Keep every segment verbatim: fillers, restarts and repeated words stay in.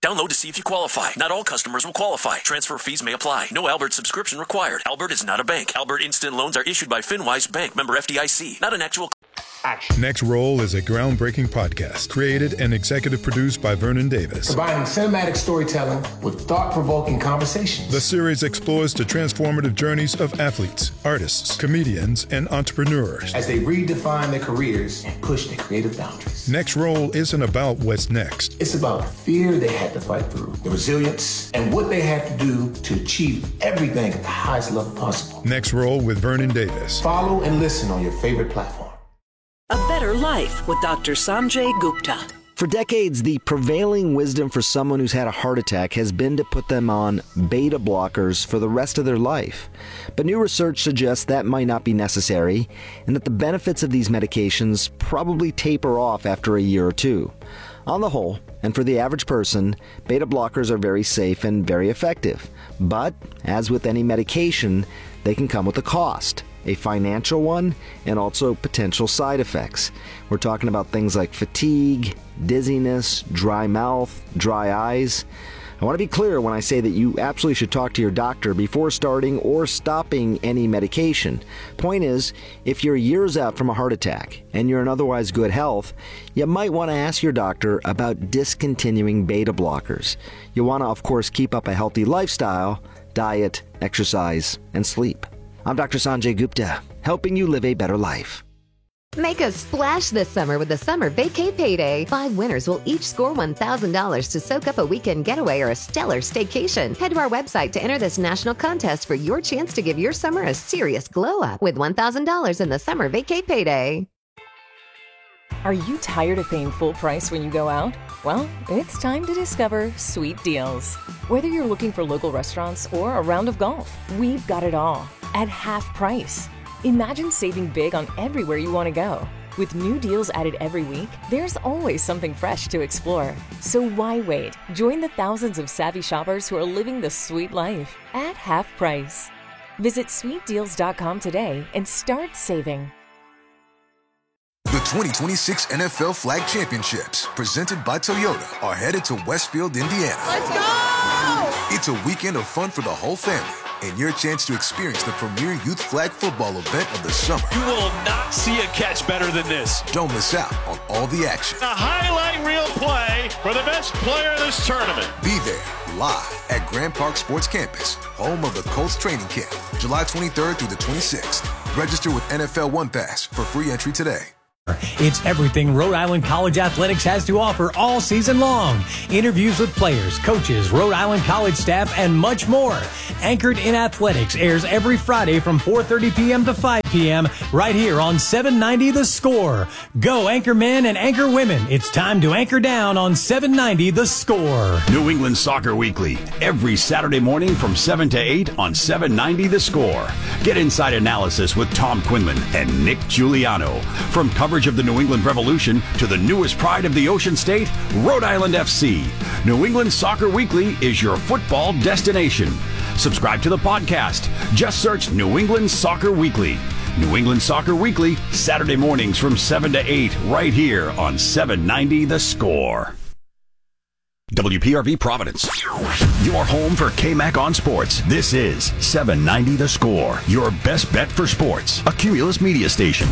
Download to see if you qualify. Not all customers will qualify. Transfer fees may apply. No Albert subscription required. Albert is not a bank. Albert Instant Loans are issued by FinWise Bank, member F D I C. Not an actual... Action. Next Roll is a groundbreaking podcast created and executive produced by Vernon Davis. Combining cinematic storytelling with thought-provoking conversations. The series explores the transformative journeys of athletes, artists, comedians, and entrepreneurs as they redefine their careers and push their creative boundaries. Next Roll isn't about what's next. It's about the fear they had to fight through, the resilience, and what they had to do to achieve everything at the highest level possible. Next Roll with Vernon Davis. Follow and listen on your favorite platform. A Better Life with Doctor Sanjay Gupta. For decades, the prevailing wisdom for someone who's had a heart attack has been to put them on beta blockers for the rest of their life. But new research suggests that might not be necessary, and that the benefits of these medications probably taper off after a year or two. On the whole, and for the average person, beta blockers are very safe and very effective. But, as with any medication, they can come with a cost. A financial one, and also potential side effects. We're talking about things like fatigue, dizziness, dry mouth, dry eyes. I want to be clear when I say that you absolutely should talk to your doctor before starting or stopping any medication. Point is, if you're years out from a heart attack and you're in otherwise good health, you might want to ask your doctor about discontinuing beta blockers. You want to, of course, keep up a healthy lifestyle, diet, exercise, and sleep. I'm Doctor Sanjay Gupta, helping you live a better life. Make a splash this summer with the Summer Vacay Payday. Five winners will each score one thousand dollars to soak up a weekend getaway or a stellar staycation. Head to our website to enter this national contest for your chance to give your summer a serious glow-up with one thousand dollars in the Summer Vacay Payday. Are you tired of paying full price when you go out? Well, it's time to discover Sweet Deals. Whether you're looking for local restaurants or a round of golf, we've got it all at half price. Imagine saving big on everywhere you want to go. With new deals added every week, there's always something fresh to explore. So why wait? Join the thousands of savvy shoppers who are living the sweet life at half price. Visit sweet deals dot com today and start saving. The twenty twenty-six N F L Flag Championships, presented by Toyota, are headed to Westfield, Indiana. Let's go! It's a weekend of fun for the whole family, and your chance to experience the premier youth flag football event of the summer. You will not see a catch better than this. Don't miss out on all the action. A highlight reel play for the best player in this tournament. Be there live at Grand Park Sports Campus, home of the Colts training camp, July twenty-third through the twenty-sixth. Register with N F L One Pass for free entry today. It's everything Rhode Island College Athletics has to offer all season long. Interviews with players, coaches, Rhode Island College staff, and much more. Anchored in Athletics airs every Friday from four thirty p.m. to five p.m. right here on seven ninety The Score. Go Anchor Men and Anchor Women. It's time to anchor down on seven ninety The Score. New England Soccer Weekly, every Saturday morning from seven to eight on seven ninety The Score. Get inside analysis with Tom Quinlan and Nick Giuliano. From coverage of the New England Revolution to the newest pride of the Ocean State, Rhode Island F C. New England Soccer Weekly is your football destination. Subscribe to the podcast. Just search New England Soccer Weekly. New England Soccer Weekly, Saturday mornings from seven to eight, right here on seven ninety The Score. W P R V Providence, your home for K M A C on sports. This is seven ninety The Score, your best bet for sports. A Cumulus media station.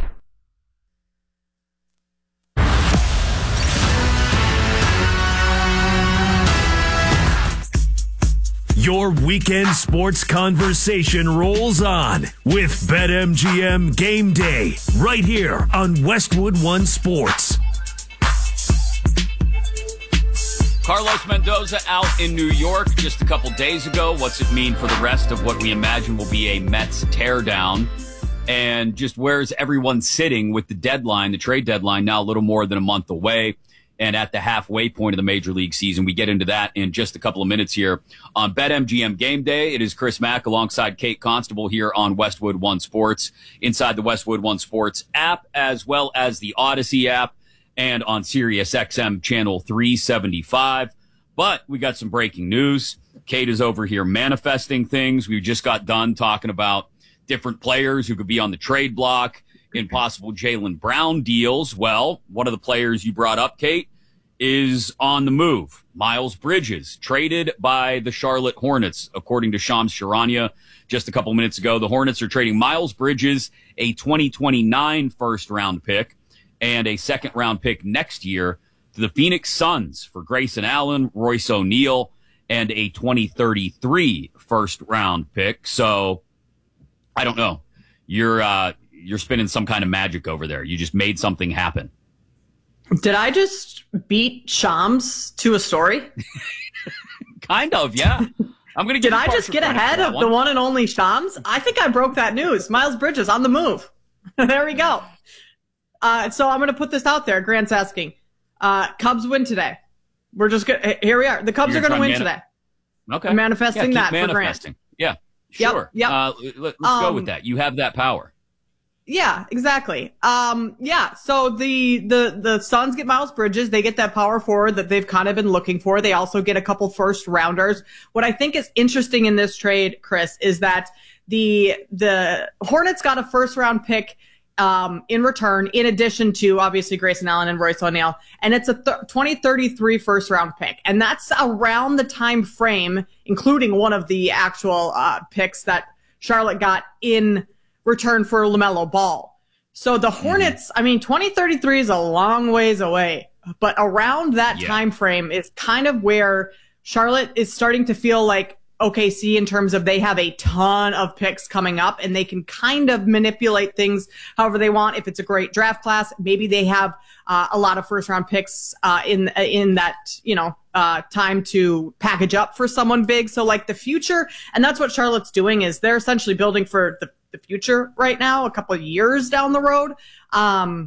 Your weekend sports conversation rolls on with BetMGM Game Day right here on Westwood One Sports. Carlos Mendoza out in New York just a couple days ago. What's it mean for the rest of what we imagine will be a Mets teardown? And just where's everyone sitting with the deadline, the trade deadline, now a little more than a month away? And at the halfway point of the Major League season. We get into that in just a couple of minutes here on BetMGM Game Day. It is Chris Mack alongside Kate Constable here on Westwood One Sports, inside the Westwood One Sports app, as well as the Odyssey app and on Sirius X M channel three seventy-five. But we got some breaking news. Kate is over here manifesting things. We just got done talking about different players who could be on the trade block in possible Jaylen Brown deals. Well, one of the players you brought up, Kate, is on the move. Miles Bridges, traded by the Charlotte Hornets, according to Shams Charania just a couple minutes ago. The Hornets are trading Miles Bridges, a twenty twenty-nine first-round pick, and a second-round pick next year to the Phoenix Suns for Grayson Allen, Royce O'Neal, and a twenty thirty-three first-round pick. So, I don't know. You're uh, you're spinning some kind of magic over there. You just made something happen. Did I just beat Shams to a story? Kind of, yeah. I'm gonna. Did I just get ahead of one. the one and only Shams? I think I broke that news. Miles Bridges on the move. There we go. Uh, so I'm going to put this out there. Grant's asking. Uh, Cubs win today. We're just good. Here we are. The Cubs You're are going to win mani- today. Okay. I'm manifesting yeah, that manifesting. for Grant. Yeah, sure. Yep. yep. Uh, let, let's um, go with that. You have that power. Yeah, exactly. Um, yeah. So the, the, the Suns get Miles Bridges. They get that power forward that they've kind of been looking for. They also get a couple first rounders. What I think is interesting in this trade, Chris, is that the, the Hornets got a first round pick, um, in return, in addition to obviously Grayson Allen and Royce O'Neal. And it's a th- twenty thirty-three first round pick. And that's around the time frame, including one of the actual, uh, picks that Charlotte got in return for LaMelo Ball. So the Hornets, mm-hmm. I mean, twenty thirty-three is a long ways away, but around that yeah. time frame is kind of where Charlotte is starting to feel like O K C in terms of they have a ton of picks coming up and they can kind of manipulate things however they want. If it's a great draft class, maybe they have uh, a lot of first round picks uh, in in that, you know, uh, time to package up for someone big. So like the future, and that's what Charlotte's doing, is they're essentially building for the the future right now, a couple of years down the road. Um,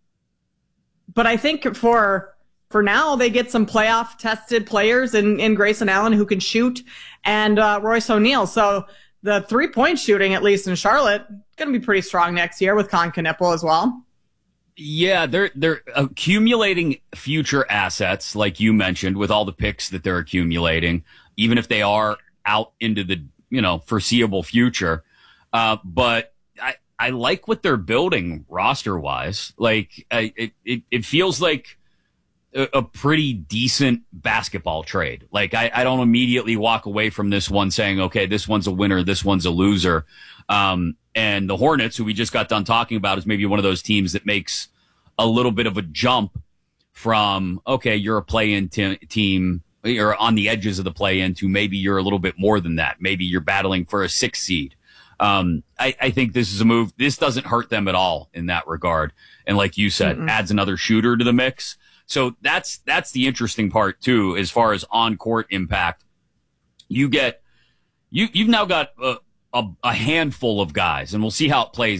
but I think for, for now, they get some playoff tested players in, in Grayson Allen who can shoot, and, uh, Royce O'Neal. So the three point shooting, at least in Charlotte, going to be pretty strong next year with Con Knipple as well. Yeah, they're, they're accumulating future assets, like you mentioned, with all the picks that they're accumulating, even if they are out into the, you know, foreseeable future. Uh, but I, I like what they're building roster wise. Like, I, it, it, it feels like a, a pretty decent basketball trade. Like, I, I don't immediately walk away from this one saying, okay, this one's a winner, this one's a loser. Um, and the Hornets, who we just got done talking about, is maybe one of those teams that makes a little bit of a jump from, okay, you're a play-in te- team, you're on the edges of the play-in, to maybe you're a little bit more than that. Maybe you're battling for a sixth seed. Um, I, I think this is a move. This doesn't hurt them at all in that regard. And like you said, mm-mm. adds another shooter to the mix. So that's, that's the interesting part too, as far as on-court impact. You get, you, you've now got a, a, a handful of guys, and we'll see how it plays